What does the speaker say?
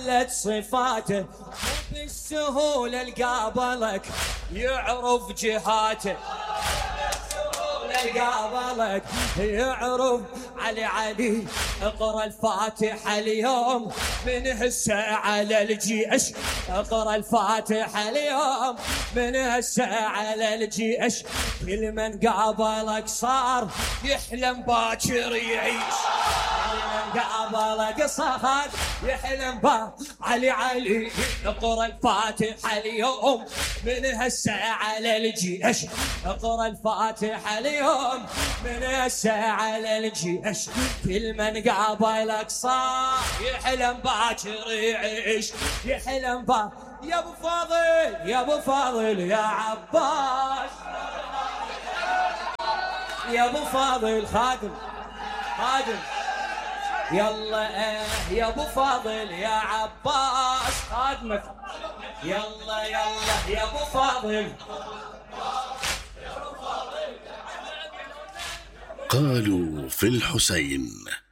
جلت صفاته بالسهولة القابلك يعرف جهاته قابلك يعرف علي اقرأ الفاتحة اليوم من هالساعة للجيش اقرأ الفاتحة اليوم من هالساعة للجيش كل من قابلك صار يحلم باكر يعيش من قابلك صار يحلم علي اقرأ الفاتحة اليوم من هالساعة للجيش اقرأ الفاتحة اليوم من الساعة للجيش كل من قابلك صار يحلم باكر يعيش يحلم يا ابو فاضل يا ابو فاضل يا عباس يا ابو فاضل خادم يلا يا ابو فاضل يا عباس خادمك يلا يا ابو فاضل. قالوا في الحسين